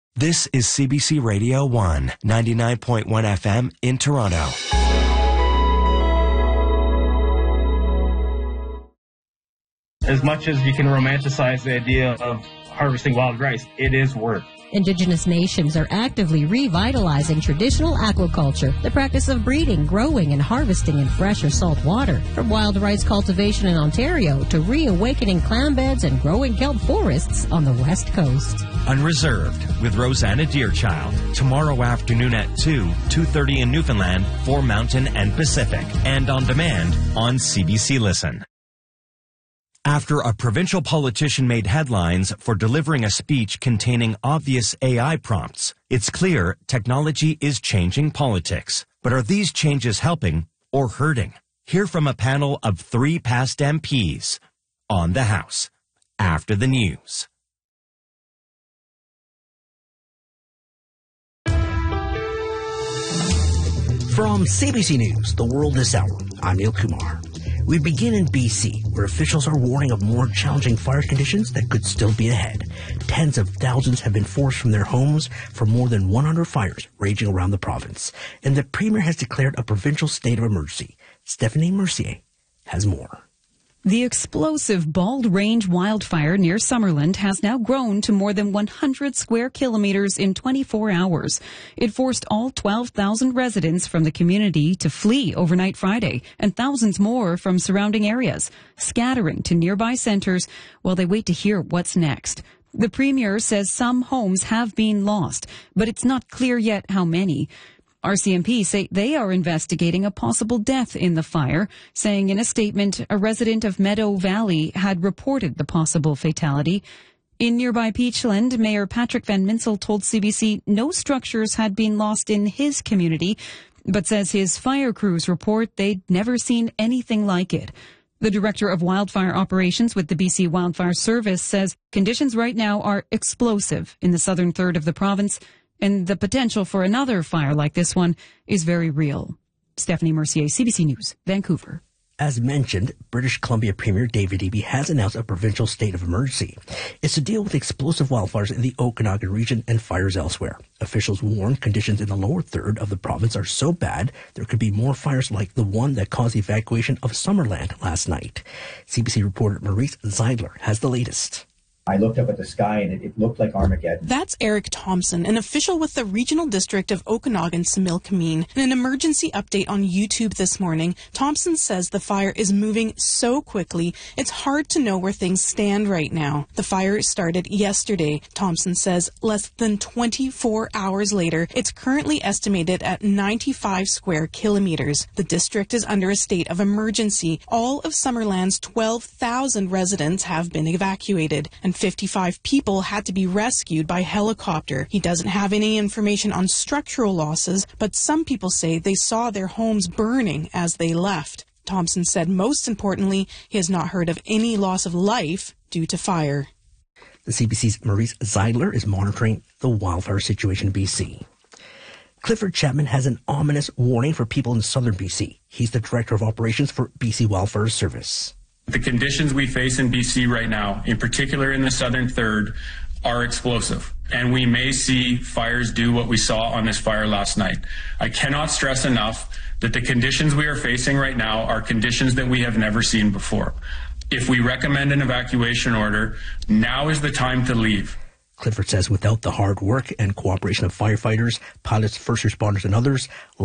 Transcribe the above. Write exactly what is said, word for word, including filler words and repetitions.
This is C B C Radio one, ninety-nine point one F M in Toronto. As much as you can romanticize the idea of harvesting wild rice, it is work. Indigenous nations are actively revitalizing traditional aquaculture, the practice of breeding, growing, and harvesting in fresh or salt water. From wild rice cultivation in Ontario to reawakening clam beds and growing kelp forests on the West Coast. Unreserved with Rosanna Deerchild. Tomorrow afternoon at two, two thirty in Newfoundland for Mountain and Pacific. And on demand on C B C Listen. After a provincial politician made headlines for delivering a speech containing obvious A I prompts, it's clear technology is changing politics. But are these changes helping or hurting? Hear from a panel of three past M Ps on the House after the news. From C B C News, The World This Hour, I'm Neil Kumar. We begin in B C, where officials are warning of more challenging fire conditions that could still be ahead. Tens of thousands have been forced from their homes for more than one hundred fires raging around the province. And the Premier has declared a provincial state of emergency. Stephanie Mercier has more. The explosive Bald Range wildfire near Summerland has now grown to more than one hundred square kilometers in twenty-four hours. It forced all twelve thousand residents from the community to flee overnight Friday, and thousands more from surrounding areas, scattering to nearby centres while they wait to hear what's next. The Premier says some homes have been lost, but it's not clear yet how many. R C M P say they are investigating a possible death in the fire, saying in a statement a resident of Meadow Valley had reported the possible fatality. In nearby Peachland, Mayor Patrick Van Minsel told C B C no structures had been lost in his community, but says his fire crews report they'd never seen anything like it. The Director of Wildfire Operations with the B C Wildfire Service says conditions right now are explosive in the southern third of the province, and the potential for another fire like this one is very real. Stephanie Mercier, C B C News, Vancouver. As mentioned, British Columbia Premier David Eby has announced a provincial state of emergency. It's to deal with explosive wildfires in the Okanagan region and fires elsewhere. Officials warn conditions in the lower third of the province are so bad there could be more fires like the one that caused the evacuation of Summerland last night. C B C reporter Maurice Zeidler has the latest. I looked up at the sky and it, it looked like Armageddon. That's Eric Thompson, an official with the Regional District of Okanagan-Similkameen. In an emergency update on YouTube this morning, Thompson says the fire is moving so quickly, it's hard to know where things stand right now. The fire started yesterday. Thompson says less than twenty-four hours later, it's currently estimated at ninety-five square kilometers. The district is under a state of emergency. All of Summerland's twelve thousand residents have been evacuated, and fifty-five people had to be rescued by helicopter. He doesn't have any information on structural losses, but some people say they saw their homes burning as they left. Thompson said most importantly, he has not heard of any loss of life due to fire. The C B C's Maurice Zeidler is monitoring the wildfire situation in B C. Clifford Chapman has an ominous warning for people in southern B C. He's the Director of Operations for B C Wildfire Service. The conditions we face in B C right now, in particular in the southern third, are explosive. And we may see fires do what we saw on this fire last night. I cannot stress enough that the conditions we are facing right now are conditions that we have never seen before. If we recommend an evacuation order, now is the time to leave. Clifford says without the hard work and cooperation of firefighters, pilots, first responders, and others,